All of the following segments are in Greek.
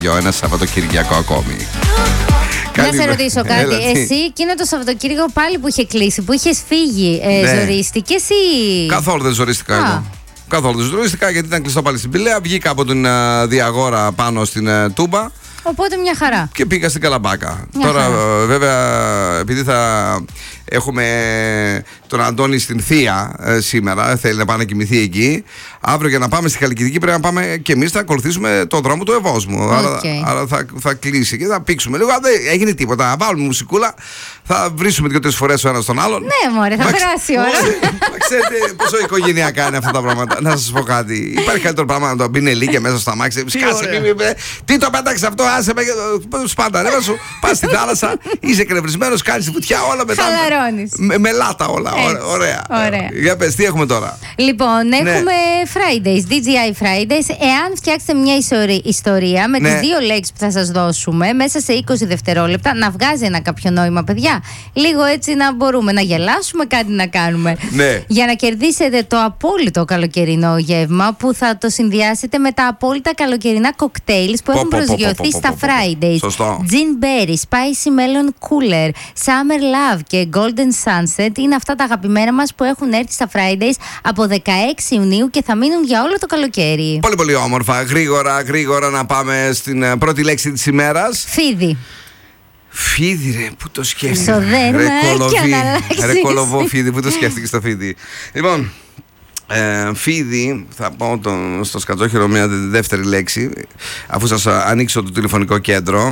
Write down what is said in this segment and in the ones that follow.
Ένα Σαββατοκύριακο ακόμη. Να σε ρωτήσω κάτι. Εσύ εκείνο το Σαββατοκύριακο πάλι που είχε κλείσει, που είχες φύγει, ζορίστηκες ή? Καθόλου δεν ζορίστηκα εγώ. Καθόλου δεν ζορίστηκα γιατί ήταν κλειστό πάλι στην Πηλαία. Βγήκα από την Διαγόρα πάνω στην Τούμπα. Οπότε μια χαρά. Και πήγα στην Καλαμπάκα. Μια Τώρα χαρά. βέβαια επειδή θα έχουμε τον Αντώνη στην Θεία σήμερα, θέλει να πάει να κοιμηθεί εκεί. Αύριο για να πάμε στη Χαλκιδική πρέπει να πάμε και εμείς να ακολουθήσουμε τον δρόμο του Ευόσμου. Άρα θα κλείσει και θα πήξουμε λίγο. Αν δεν έγινε τίποτα, να βάλουμε μουσικούλα, θα βρίσουμε 2-3 φορές ο ένας τον άλλον. Ναι, μωρέ, θα περάσει η ώρα. Ξέρετε πόσο οικογενειακά είναι αυτά τα πράγματα. Να σας πω κάτι. Υπάρχει καλύτερο πράγμα να το μπει Νελίκια μέσα στα μάξια. Σκάσε, τι το πέταξε αυτό, άσε με. Σπάντα νεύρα σου, πας στη θάλασσα, είσαι εκνευρισμένος, κάνεις τη βουτιά, όλα μετά. Χαλαρώνεις. Με λάτα όλα. Ωραία. Για πες, τι έχουμε τώρα? Λοιπόν, έχουμε Fridays, DJI Fridays. Εάν φτιάξετε μια ιστορία με τις δύο λέξεις που θα σας δώσουμε μέσα σε 20 δευτερόλεπτα, να βγάζει ένα κάποιο νόημα, παιδιά. Λίγο έτσι να μπορούμε να γελάσουμε, κάτι να κάνουμε. Ναι. Για να κερδίσετε το απόλυτο καλοκαιρινό γεύμα που θα το συνδυάσετε με τα απόλυτα καλοκαιρινά κοκτέιλς που έχουν προσγειωθεί στα Fridays. Σωστό. Gin Berry, Spicy Melon Cooler, Summer Love και Golden Sunset είναι αυτά τα αγαπημένα μας που έχουν έρθει στα Fridays από 16 Ιουνίου και θα μείνουν για όλο το καλοκαίρι. Πολύ πολύ όμορφα. Γρήγορα να πάμε στην πρώτη λέξη της ημέρας. Φίδι. Φίδι, ρε, πού το σκέφτηκες? Ρε κολοβό φίδι, πού το σκέφτηκες το φίδι? Λοιπόν, φίδι, θα πάω στο σκατζόχυρο μια δεύτερη λέξη, αφού σας ανοίξω το τηλεφωνικό κέντρο.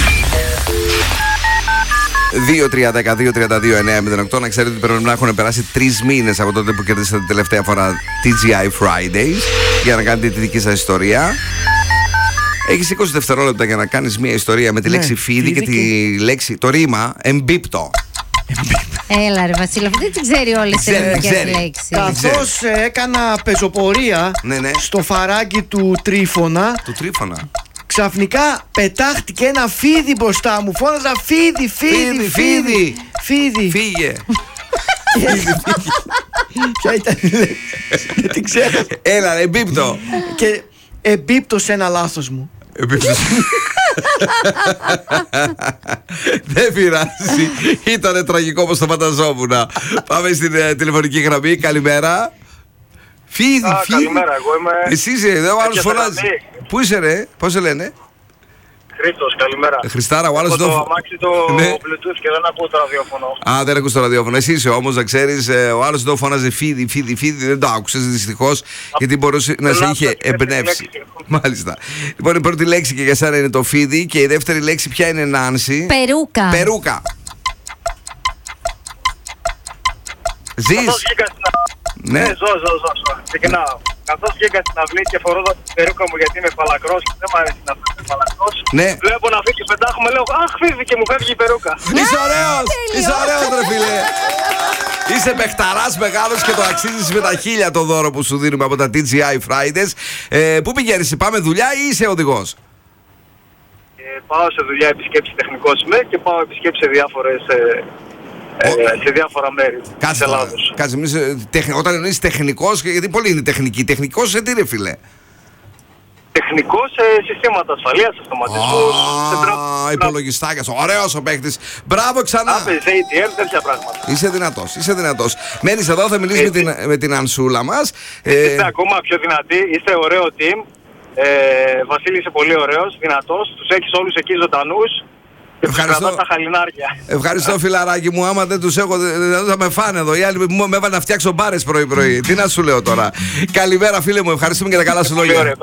2-3-12-32-9-08. Να ξέρετε ότι πρέπει να έχουν περάσει 3 μήνες από τότε που κερδίσατε τελευταία φορά TGI Fridays για να κάνετε τη δική σας ιστορία. Έχεις 20 δευτερόλεπτα για να κάνεις μια ιστορία με τη λέξη φίδι και τη λέξη, το ρήμα εμπίπτω. Έλα ρε Βασίλη, αυτή δεν την ξέρει όλες τις ελληνικές λέξεις. Καθώς έκανα πεζοπορία στο φαράγγι του Τρίφωνα. Του Τρίφωνα. Ξαφνικά πετάχτηκε ένα φίδι μπροστά μου. Φώναζα φίδι. Φύγε. Ποια ήταν η λέξη? Δεν την ξέρω. Έλα ρε, εμπίπτω. Και εμπίπτωσε ένα λάθος μου. Δεν πειράζει. Ήτανε τραγικό όπως το φανταζόμουν. Πάμε στην τηλεφωνική γραμμή. Καλημέρα. Φίδι. Καλημέρα, εγώ είμαι. Εσύ είσαι εδώ, ο άλλος φωνάζει. Πού είσαι ρε, πώς σε λένε? Χρήστος, καλημέρα. Χριστάρα, ο άλλος το αμάξι το Bluetooth και δεν ακούω το ραδιόφωνο. Α, δεν ακούς το ραδιόφωνο. Εσύ είσαι όμως, να ξέρεις, ο άλλος εδώ φώναζε φίδι, δεν το άκουσες δυστυχώς, γιατί μπορούσε να σε είχε εμπνεύσει. Μάλιστα. Λοιπόν, η πρώτη λέξη και για σένα είναι το φίδι και η δεύτερη λέξη ποια είναι, Νάνση? Περούκα. Ζεις? Ναι, ζω. Ξεκινάω. Καθώς βγήκα στην αυλή και φορώ την περούκα μου γιατί είμαι φαλακρός και δεν μου αρέσει να φύγει φαλακρός. Ναι. Βλέπω να φύγει πετάχομαι, λέω αχ φύγει και μου φεύγει η περούκα. Είσαι ωραίος ρε φίλε. Είσαι παιχταράς μεγάλος και το αξίζεις με τα 1000 το δώρο που σου δίνουμε από τα TGI Fridays. Πού πηγαίνεις, πάμε δουλειά ή είσαι οδηγός? Πάω σε δουλειά επισκέψη, τεχνικός είμαι και πάω επισκέψη σε διάφορες... σε διάφορα μέρη της Ελλάδος. Κάτσε, όταν είσαι τεχνικός, γιατί πολλοί είναι τεχνικοί. Τεχνικός σε τι ρε φίλε? Τεχνικός σε συστήματα ασφαλείας, αυτοματισμού. Υπολογιστάκια. Ωραίος ο παίκτης. Μπράβο ξανά. Άπες, ATM, τέτοια πράγματα. Είσαι δυνατός. Μένεις εδώ, θα μιλήσεις με την Ανσούλα μας. Είστε ακόμα πιο δυνατοί, είστε ωραίο team. Βασίλη, είσαι πολύ ωραίος, δυνατός. Τους έχεις όλους εκεί ζωντανούς. Ευχαριστώ. Τα χαλινάρια. Ευχαριστώ φιλαράκι μου. Άμα δεν τους έχω, δεν θα με φάνε εδώ. Οι άλλοι με έβαλαν να φτιάξω μπάρες πρωί-πρωί. Τι να σου λέω τώρα. Καλημέρα φίλε μου, ευχαριστούμε και τα καλά σου λόγια.